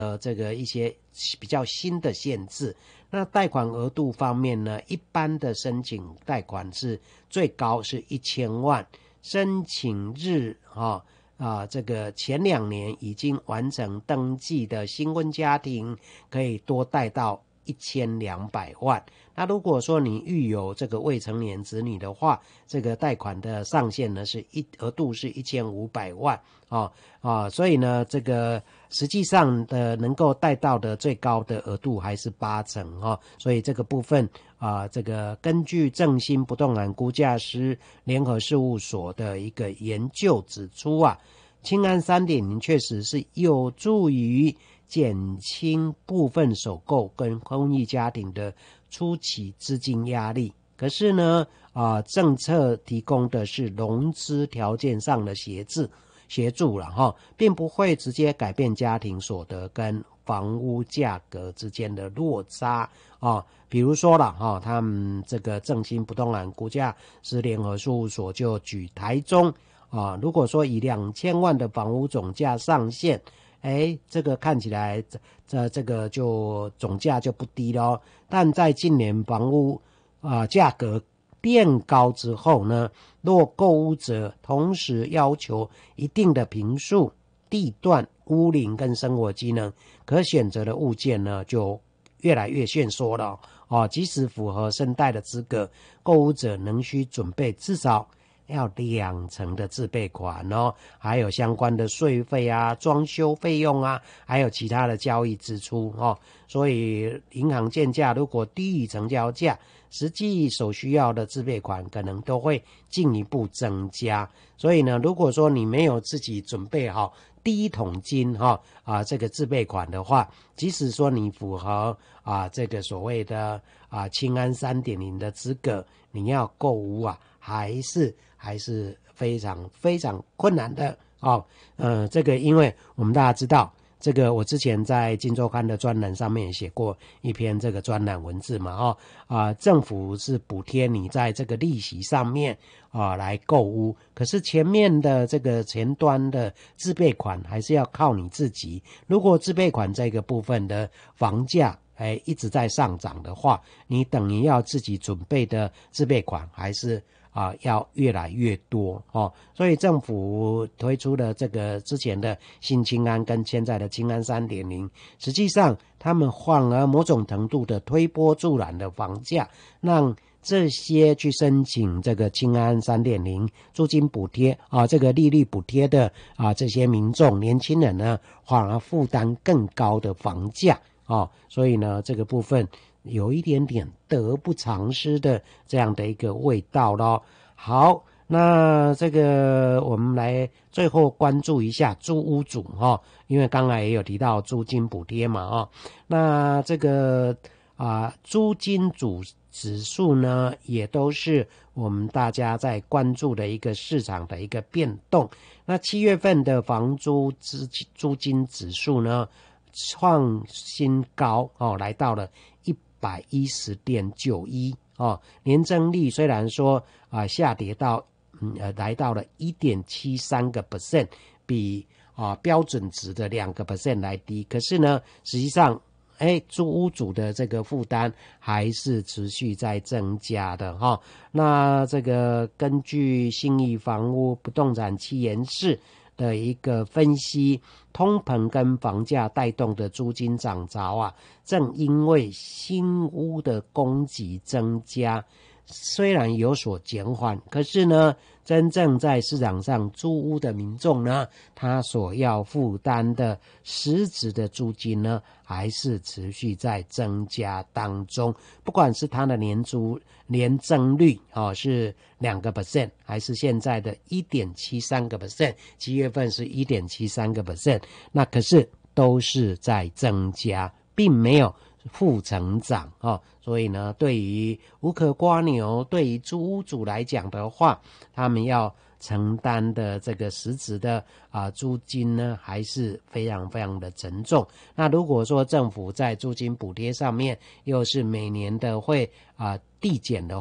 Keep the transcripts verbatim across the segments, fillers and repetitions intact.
呃这个一些比较新的限制。那贷款额度方面呢，一般的申请贷款是最高是一千万，申请日啊啊这个前两年已经完成登记的新婚家庭可以多贷到一千两百万。那如果说你育有这个未成年子女的话，这个贷款的上限呢是一额度是一千五百万啊啊，所以呢，这个实际上的能够贷到的最高的额度还是八成啊，所以这个部分啊，这个根据正兴不动产估价师联合事务所的一个研究指出啊，青安 三点零 确实是有助于减轻部分首购跟婚育家庭的初期资金压力。可是呢，啊，政策提供的是融资条件上的协助，协助了哈，并不会直接改变家庭所得跟房屋价格之间的落差啊。比如说了哈，他们这个正兴不动产估价师联合事务所就举台中啊，如果说以两千万的房屋总价上限。哎，这个看起来这这个就总价就不低了，但在近年房屋啊、呃、价格变高之后呢，若购屋者同时要求一定的坪数、地段、屋龄跟生活机能，可选择的物件呢就越来越限缩了哦。即使符合申贷的资格，购屋者仍需准备至少要两成的自备款哦，还有相关的税费啊、装修费用啊，还有其他的交易支出哦。所以银行建价如果低于成交价，实际所需要的自备款可能都会进一步增加。所以呢，如果说你没有自己准备好第一桶金哈啊这个自备款的话，即使说你符合啊这个所谓的啊青安 三点零 的资格，你要购屋啊还是还是非常非常困难的哦。呃，这个因为我们大家知道，这个我之前在《镜周刊》的专栏上面也写过一篇这个专栏文字嘛，哦啊、呃，政府是补贴你在这个利息上面啊、呃、来购屋，可是前面的这个前端的自备款还是要靠你自己。如果自备款这个部分的房价哎一直在上涨的话，你等于要自己准备的自备款还是啊，要越来越多哦，所以政府推出的这个之前的新青安跟现在的青安 三点零， 实际上他们反而某种程度的推波助澜的房价，让这些去申请这个青安 三点零 租金补贴啊，这个利率补贴的啊这些民众年轻人呢，反而负担更高的房价啊，所以呢这个部分有一点点得不偿失的这样的一个味道咯。好，那这个我们来最后关注一下租屋主哈，因为刚才也有提到租金补贴嘛哈，那这个啊租金主指数呢，也都是我们大家在关注的一个市场的一个变动。那七月份的房租租租金指数呢，创新高哦，来到了一百一十点九一哦，年增率虽然说啊、呃、下跌到嗯呃来到了 一点七三个 percent， 比啊、呃、标准值的两个 percent 来低，可是呢，实际上哎租屋主的这个负担还是持续在增加的哈、哦。那这个根据信义房屋不动产企研室的一个分析，通膨跟房价带动的租金涨潮啊，正因为新屋的供给增加，虽然有所减缓，可是呢，真正在市场上租屋的民众呢，他所要负担的实质的租金呢，还是持续在增加当中。不管是他的年租年增率哦是两个 percent， 还是现在的 一点七三个 percent， 七月份是 一点七三个 percent， 那可是都是在增加，并没有负成长哦，所以呢，对于无可刮牛，对于租屋主来讲的话，他们要承担的这个实质的啊、呃、租金呢，还是非常非常的沉重。那如果说政府在租金补贴上面又是每年的会啊、呃、递减的话，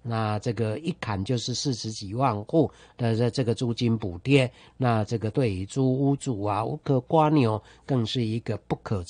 那这个一砍就是四十几万户的这这个租金补贴，那这个对于租屋主啊、无可瓜牛更是一个不可